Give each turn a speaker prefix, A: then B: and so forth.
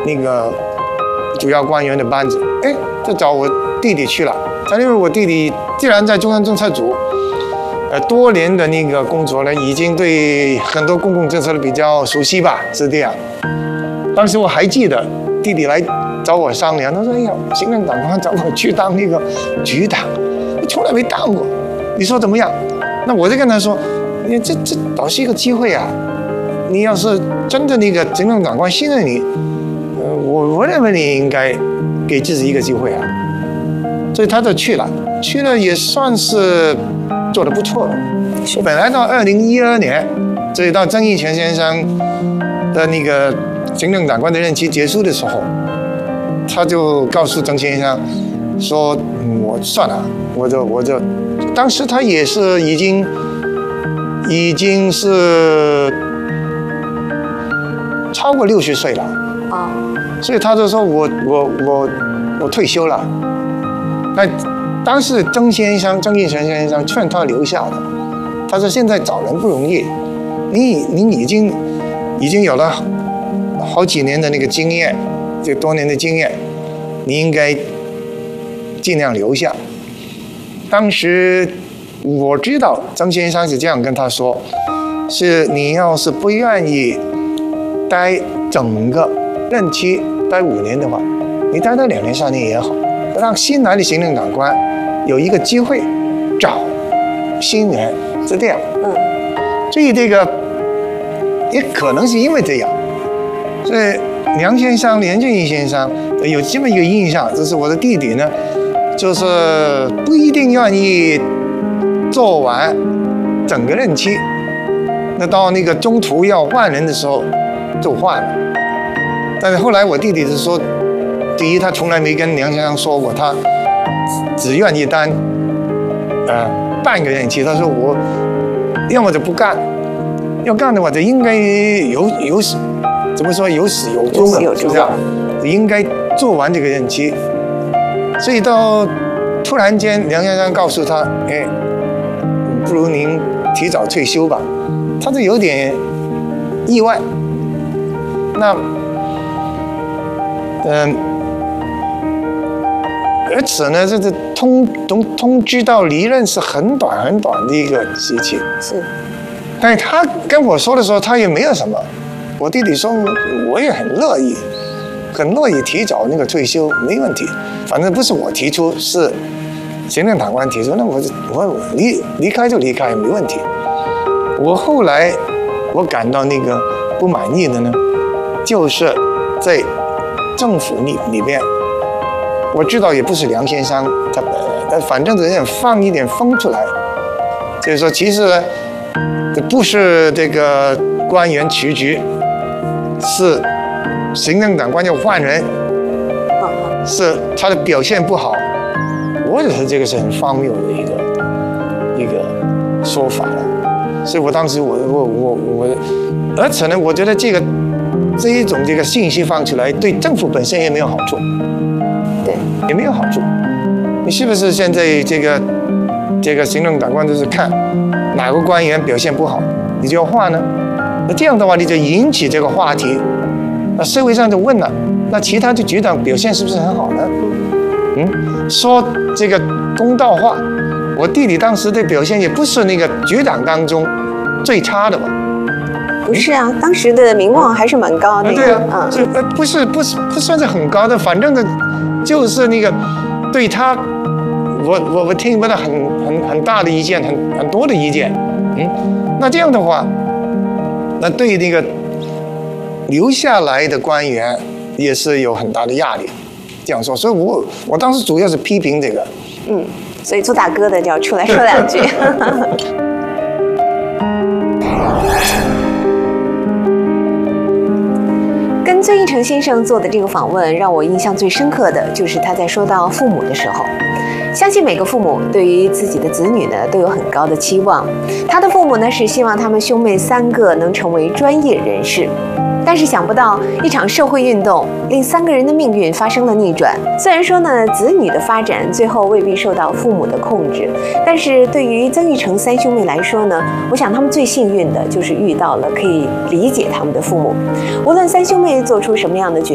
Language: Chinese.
A: 那个主要官员的班子，哎，就找我弟弟去了。但因为我弟弟既然在中央政策组，多年的那个工作呢，已经对很多公共政策比较熟悉吧，是这样。当时我还记得弟弟来找我商量，他说：“哎呀，行政长官找我去当那个局长，我从来没当过，你说怎么样？”那我就跟他说：“你这倒是一个机会啊！你要是真的那个行政长官信任你，我认为你应该给自己一个机会啊。”所以他就去了也算是做得不错了。本来到2012年，所以到曾荫权先生的那个行政长官的任期结束的时候，他就告诉曾先生说：“我算了，我就，当时他也是已经是超过60岁了啊，所以他就说我退休了。那当时曾荫权先生劝他留下的，他说现在找人不容易，你已经有了好几年的那个经验，这多年的经验，你应该尽量留下。当时我知道曾先生是这样跟他说，是你要是不愿意待整个任期待5年的话，你待到2年3年也好，让新来的行政长官有一个机会找新人，是这样。所以这个也可能是因为这样，所以梁俊义先生有这么一个印象，就是我的弟弟呢，就是不一定愿意做完整个任期，那到那个中途要换人的时候就换了。但是后来我弟弟是说，第一他从来没跟梁先生说过他只愿意当半个任期，他说我要么就不干，要干的话就应该有怎么说有始有终的，是这样，应该做完这个任期。所以到突然间梁先生告诉他，哎，不如您提早退休吧，他就有点意外。那而且呢，这通知到离任是很短的一个时期。是，但是他跟我说的时候，他也没有什么。我弟弟说，我也很乐意提早那个退休，没问题。反正不是我提出，是行政长官提出，那我离开就离开，没问题。我后来我感到那个不满意的呢，就是在政府里边。我知道也不是梁先生他本人，但反正有点放一点风出来，就是说其实呢，不是这个官员辞职，是行政长官要换人，是他的表现不好。我觉得这个是很荒谬的一个说法了。所以我当时而且呢，我觉得这一种这个信息放出来，对政府本身也没有好处。也没有好处，你是不是现在这个行政长官就是看哪个官员表现不好，你就要换呢？那这样的话，你就引起这个话题，那社会上就问了，那其他的局长表现是不是很好呢？说这个公道话，我弟弟当时的表现也不是那个局长当中最差的吧？
B: 不是啊，当时的名望还是蛮高的。
A: 对啊，不算是很高的，反正的。就是那个对他，我听不到很大的意见，很多的意见，那这样的话，那对那个留下来的官员也是有很大的压力。这样说，所以我当时主要是批评这个。
B: 所以做大哥的就要出来说2句。跟曾荫权先生做的这个访问，让我印象最深刻的就是他在说到父母的时候，相信每个父母对于自己的子女呢都有很高的期望。他的父母呢是希望他们兄妹3个能成为专业人士，但是想不到一场社会运动令3个人的命运发生了逆转。虽然说呢，子女的发展最后未必受到父母的控制，但是对于曾钰成3兄妹来说呢，我想他们最幸运的就是遇到了可以理解他们的父母。无论3兄妹做出什么样的决定，